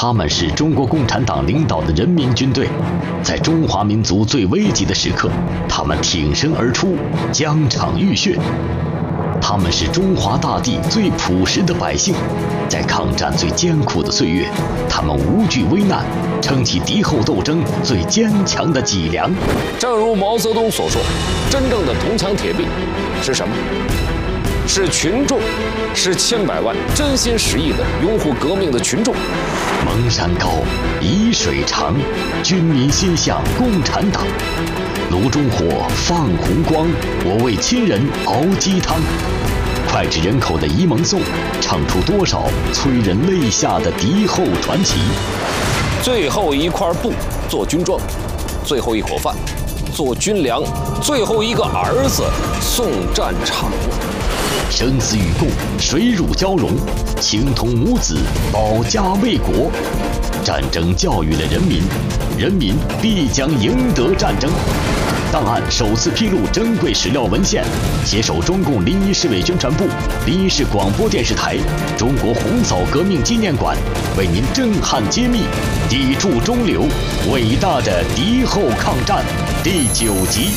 他们是中国共产党领导的人民军队，在中华民族最危急的时刻，他们挺身而出，疆场浴血。他们是中华大地最朴实的百姓，在抗战最艰苦的岁月，他们无惧危难，撑起敌后斗争最坚强的脊梁。 正如毛泽东所说，真正的铜墙铁壁是什么？是群众，是千百万真心实意的拥护革命的群众。 蒙山高，沂水长，军民心向共产党。炉中火，放红光，我为亲人熬鸡汤。脍炙人口的沂蒙颂，唱出多少催人泪下的敌后传奇。 最后一块布做军装，最后一口饭做军粮，最后一个儿子送战场。 生死与共，水乳交融，情同母子，保家卫国。战争教育了人民，人民必将赢得战争。档案首次披露珍贵史料文献，携手中共临沂市委宣传部、临沂市广播电视台、中国红枣革命纪念馆，为您震撼揭秘砥柱中流伟大的敌后抗战第9集。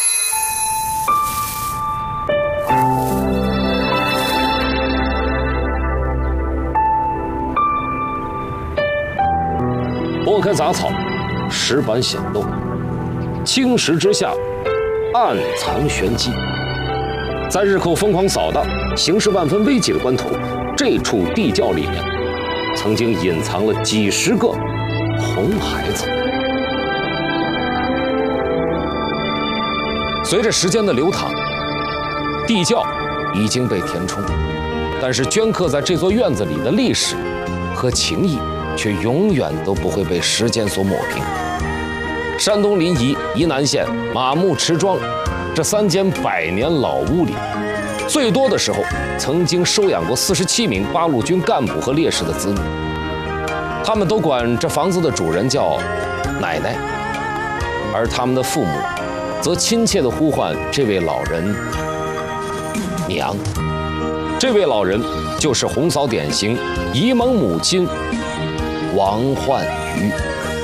拨开杂草，石板显露，青石之下暗藏玄机。在日寇疯狂扫荡、形势万分危急的关头，这处地窖里面曾经隐藏了几十个红孩子。随着时间的流淌，地窖已经被填充，但是镌刻在这座院子里的历史和情谊却永远都不会被时间所抹平。山东临沂沂南县马木池庄这3间100年老屋里，最多的时候曾经收养过47名八路军干部和烈士的子女，他们都管这房子的主人叫奶奶，而他们的父母则亲切地呼唤这位老人娘。这位老人就是红嫂典型沂蒙母亲王焕瑜。